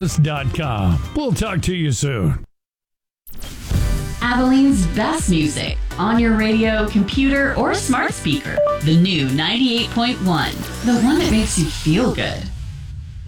We'll talk to you soon. Abilene's best music on your radio, computer, or smart speaker. The new 98.1. The one that makes you feel good.